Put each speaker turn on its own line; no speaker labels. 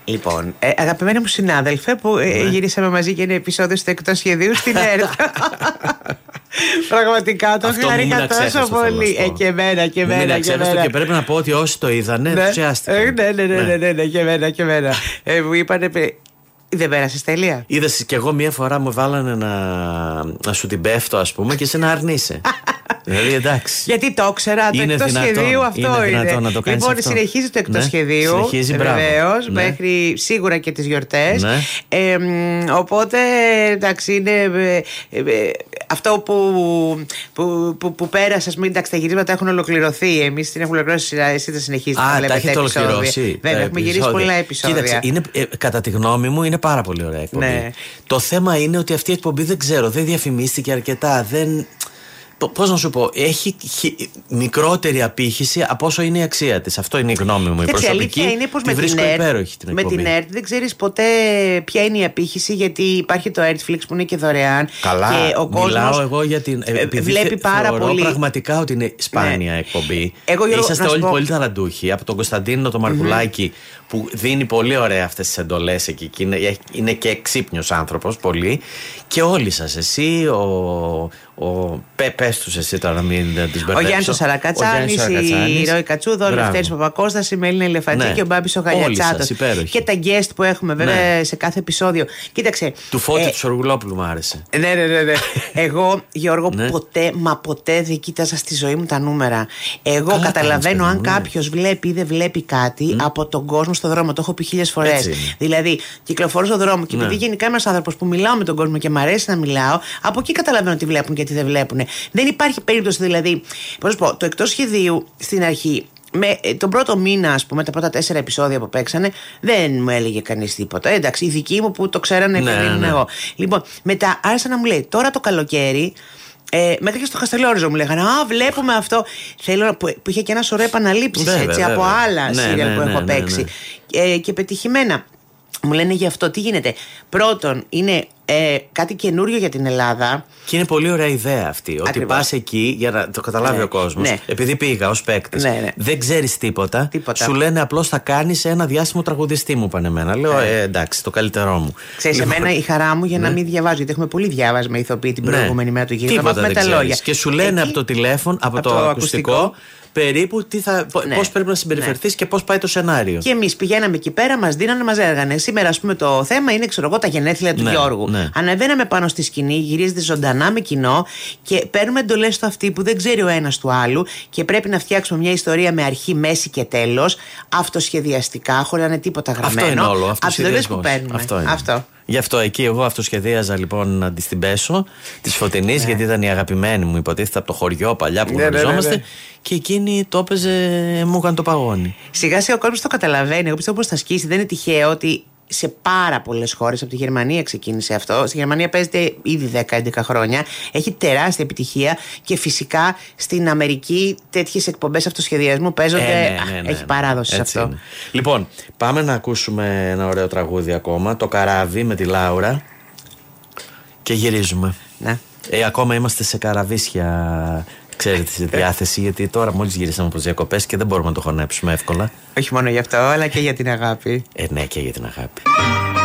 Λοιπόν, αγαπημένοι μου συνάδελφε, που γυρίσαμε μαζί για ένα επεισόδιο στο Εκτός Σχεδίου στην ΕΡΤ. Πραγματικά το χάρηκα τόσο πολύ. Και εμένα.
Και πρέπει να πω ότι όσοι το είδανε ενθουσιάστηκαν.
Ναι, και εμένα. Μου είπανε. Δεν πέρασες τέλεια?
Είδες κι εγώ μία φορά μου βάλανε να σου την πέφτω, ας πούμε, και εσύ να αρνείσαι. Δηλαδή, εντάξει.
Γιατί το ήξερα, το εκτός σχεδίου αυτό είναι.
Να το
λοιπόν, αυτό. Συνεχίζει το εκτός σχεδίου. Βεβαίως, μέχρι σίγουρα και τις γιορτές.
Ναι.
Οπότε, εντάξει, είναι αυτό που πέρασε. Εντάξει, τα γυρίσματα έχουν ολοκληρωθεί. Εμείς την έχουμε ολοκληρώσει, εσύ θα συνεχίσεις να βλέπετε.
Τα έχετε ολοκληρώσει.
Βέβαια, έχουμε γυρίσει πολλά επεισόδια.
Κοίταξε, κατά τη γνώμη μου, είναι πάρα πολύ ωραία εκπομπή. Ναι. Το θέμα είναι ότι αυτή η εκπομπή δεν διαφημίστηκε αρκετά. Πώς να σου πω, έχει μικρότερη απήχηση από όσο είναι η αξία της. Αυτό είναι η γνώμη μου. Η προσωπική.
Είναι πως με την ΕΡΤ δεν ξέρεις ποτέ ποια είναι η απήχηση, γιατί υπάρχει το Netflix που είναι και δωρεάν.
Καλά,
και ο κόσμος
μιλάω εγώ για την.
Βλέπει πάρα πολύ.
Πραγματικά ότι είναι σπάνια εκπομπή. Είσαστε όλοι πολύ ταλαντούχοι. Από τον Κωνσταντίνο τον Μαρκουλάκη, που δίνει πολύ ωραία αυτές τις εντολές εκεί. Και είναι και ξύπνιος άνθρωπος πολύ. Και όλοι σας, εσύ, πες τους εσύ τώρα, μην τις μπερδέψω.
Ο Γιάννης ο Σαρακατσάνης, η Ρώη Κατσούδο, ο Λευτέρης Παπακώστας, η Μελίνα Ελεφαντζή και ο Μπάμπης ο Γαλιατσάτος. Και τα guest που έχουμε βέβαια σε κάθε επεισόδιο. Κοίταξε.
Του Φώτη του Σοργουλόπουλου μου άρεσε.
Ναι. Εγώ, Γιώργο, ποτέ δεν κοίταζα στη ζωή μου τα νούμερα. Εγώ καταλαβαίνω αν κάποιος βλέπει ή δεν βλέπει κάτι από τον κόσμο στον δρόμο. Το έχω πει 1000 φορές. Δηλαδή, κυκλοφορώ στον δρόμο και επειδή γενικά είμαι ένας άνθρωπος που μιλάω με τον κόσμο και μου αρέσει να μιλάω, από εκεί καταλαβαίνω τι βλέπουν και τι δεν βλέπουν. Δεν υπάρχει περίπτωση, δηλαδή. Πώς να πω, το εκτός σχεδίου στην αρχή, με τον πρώτο μήνα, ας πούμε, τα πρώτα 4 επεισόδια που παίξανε, δεν μου έλεγε κανείς τίποτα. Εντάξει, οι δικοί μου που το ξέρανε επειδή ήμουν εγώ. Λοιπόν, μετά άρχισα να μου λέει, τώρα το καλοκαίρι. Μέχρι και στο Χαστελόριζο μου λέγανε βλέπουμε αυτό. Θέλω που είχε και ένα σωρό επαναλήψεις από άλλα σύριαλ που έχω παίξει. Και πετυχημένα. Μου λένε γι' αυτό τι γίνεται. Πρώτον, είναι κάτι καινούριο για την Ελλάδα.
Και είναι πολύ ωραία ιδέα αυτή. Ακριβώς. Ότι πας εκεί για να το καταλάβει ο κόσμος. Ναι. Επειδή πήγα ως παίκτης. Ναι. Δεν ξέρεις τίποτα. Σου λένε απλώς θα κάνεις ένα διάσημο τραγουδιστή, μου είπαν εμένα. Λέω εντάξει, το καλύτερό μου.
Ξέρεις, εμένα η χαρά μου για να μην διαβάζω, γιατί έχουμε πολύ διάβασμα ηθοποιοί την προηγούμενη μέρα του γύρισμα. Με τα λόγια.
Και σου λένε από το τηλέφωνο, από το ακουστικό. Περίπου πώς πρέπει να συμπεριφερθείς και πώς πάει το σενάριο.
Και εμείς πηγαίναμε εκεί πέρα, μας δίνανε, μας έργανε. Σήμερα, ας πούμε, το θέμα είναι, ξέρω εγώ, τα γενέθλια του Γιώργου. Ναι. Ανεβαίναμε πάνω στη σκηνή, γυρίζεται ζωντανά με κοινό και παίρνουμε εντολές στο αυτί που δεν ξέρει ο ένας του άλλου και πρέπει να φτιάξουμε μια ιστορία με αρχή, μέση και τέλος, αυτοσχεδιαστικά, χωρίς να είναι τίποτα γραμμένο.
Αυτό είναι όλο.
Από τις εντολές που παίρνουμε. Αυτό.
Γι' αυτό εκεί εγώ αυτοσχεδίαζα λοιπόν να τη την πέσω τη Φωτεινής, γιατί ήταν η αγαπημένη μου, υποτίθεται, από το χωριό παλιά που γνωριζόμαστε. Και εκείνη το έπαιζε, μου έκανε το παγόνι.
Σιγά σιγά ο κόσμος το καταλαβαίνει. Εγώ πιστεύω πως θα σκίσει. Δεν είναι τυχαίο ότι σε πάρα πολλές χώρες, από τη Γερμανία ξεκίνησε αυτό. Στη Γερμανία παίζεται ήδη 10-11 χρόνια. Έχει τεράστια επιτυχία και φυσικά στην Αμερική τέτοιες εκπομπές αυτοσχεδιασμού παίζονται. Έχει παράδοση σε αυτό.
Είναι. Λοιπόν, πάμε να ακούσουμε ένα ωραίο τραγούδι ακόμα. Το Καράβι με τη Λάουρα. Και γυρίζουμε.
Ναι.
Ακόμα είμαστε σε καραβίσια. Ξέρετε, στη διάθεση, γιατί τώρα μόλις γυρίσαμε από τις διακοπές και δεν μπορούμε να το χωνέψουμε εύκολα.
Όχι μόνο γι' αυτό, αλλά και για την αγάπη.
Ναι, και για την αγάπη.